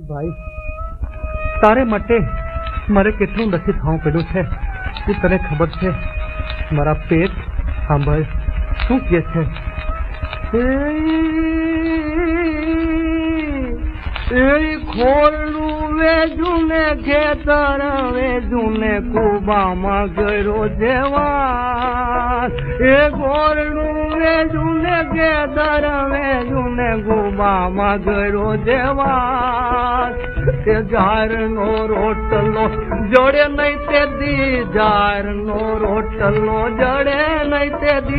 भाई तारे मटे मारे केटलू नक्की थाव पड़ू है तने खबर है मारा पेट सांभळ शू के छे खोलू वेजू ने खेतर वेजू ने कुबा गयो जेवास गोरडू वेजू ने खेतर वेजू ने कुबा गयो जेवास जार नो रोटलो जड़े नहीं ते दी जार नो रोटलो जड़े नहीं ते दी